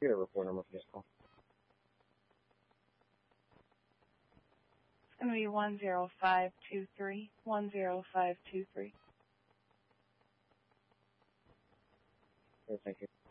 get a report number for this call? It's going to be 10523. 10523. Okay, thank you.